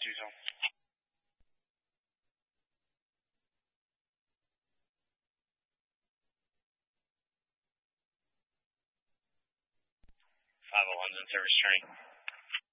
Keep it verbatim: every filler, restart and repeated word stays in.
two zone. five oh one's in service train.